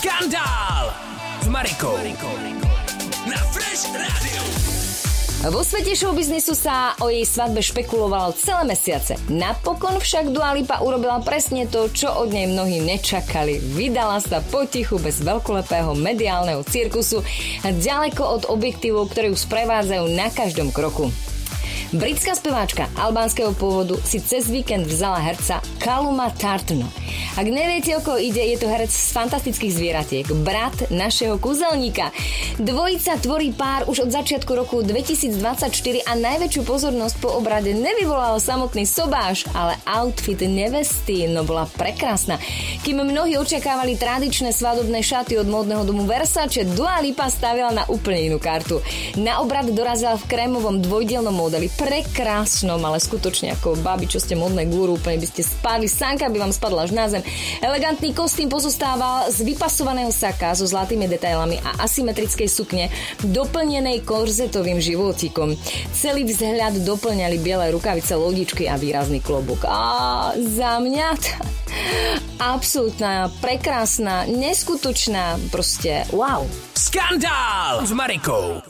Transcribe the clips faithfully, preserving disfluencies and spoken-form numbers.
Skandál s Marikou na Fresh Radio. Vo svete showbiznisu sa o jej svadbe špekulovalo celé mesiace. Napokon však Dua Lipa urobila presne to, čo od nej mnohí nečakali. Vydala sa potichu bez veľkolepého mediálneho cirkusu ďaleko od objektívov, ktoré ju sprevádzajú na každom kroku. Britská speváčka albánskeho pôvodu si cez víkend vzala herca Calluma Tartona. Ak neviete, o koho ide, je to herec z Fantastických zvieratiek, brat našeho kúzelníka. Dvojica tvorí pár už od začiatku roku dvetisícdvadsaťštyri a najväčšiu pozornosť po obrade nevyvolal samotný sobáš, ale outfit nevesty, no bola prekrásna. Kým mnohí očakávali tradičné svadobné šaty od módneho domu Versace, Dua Lipa stavila na úplne inú kartu. Na obrad dorazila v krémovom dvojdielnom modeli, prekrásnom, ale skutočne ako babi, čo ste modné guru, úplne by ste spadli, sánka by vám spadla až na zem. Elegantný kostým pozostával z vypasovaného saka so zlatými detailami a asymetrickej sukne, doplnenej korzetovým životíkom. Celý vzhľad doplňali biele rukavice, lodičky a výrazný klobúk. A za mňa t- absolútna, prekrásna, neskutočná, proste wow. Skandál s Marikou.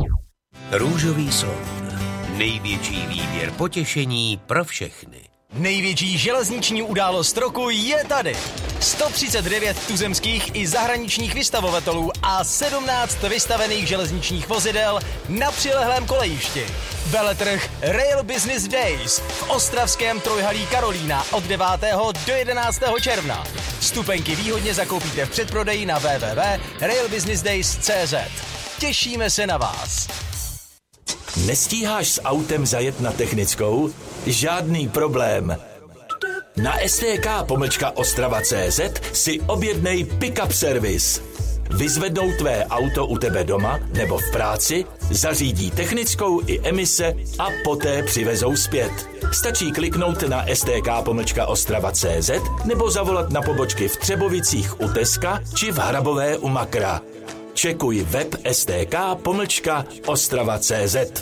Růžový slon. Největší výběr potěšení pro všechny. Největší železniční událost roku je tady. sto třicet devět tuzemských i zahraničních vystavovatelů a sedmnáct vystavených železničních vozidel na přilehlém kolejišti. Veletrh Rail Business Days v ostravském Trojhalí Karolína od devátého do jedenáctého června. Vstupenky výhodně zakoupíte v předprodeji na w w w tečka rail business days tečka c z. Těšíme se na vás. Nestíháš s autem zajet na technickou? Žádný problém. Na S T K pomlčka Ostrava tečka cé zet si objednej pick-up servis. Vyzvednou tvé auto u tebe doma nebo v práci, zařídí technickou i emise a poté přivezou zpět. Stačí kliknout na S T K pomlčka Ostrava tečka cé zet nebo zavolat na pobočky v Třebovicích u Teska či v Hrabové u Makra. Čekuj web S T K pomlčka Ostrava tečka cé zet.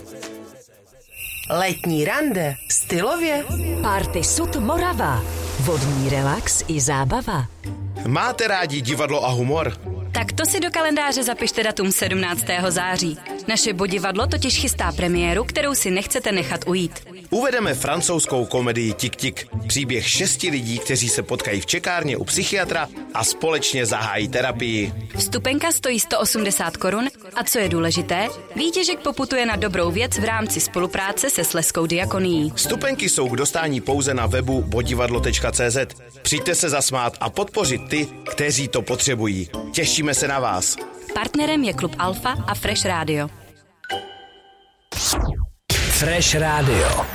Letní rande stylově. Party Sud Morava. Vodní relax i zábava. Máte rádi divadlo a humor? Tak to si do kalendáře zapište datum sedmnáctého září. Naše bodivadlo totiž chystá premiéru, kterou si nechcete nechat ujít. Uvedeme francouzskou komedii Tik Tik. Příběh šesti lidí, kteří se potkají v čekárně u psychiatra a společně zahájí terapii. Vstupenka stojí sto osmdesát korun a co je důležité, výtěžek poputuje na dobrou věc v rámci spolupráce se Slezskou diakonií. Vstupenky jsou k dostání pouze na webu bodivadlo tečka cé zet. Přijďte se zasmát a podpořit ty, kteří to potřebují. Těšíme se na vás. Partnerem je klub Alfa a Fresh Radio. Fresh Radio.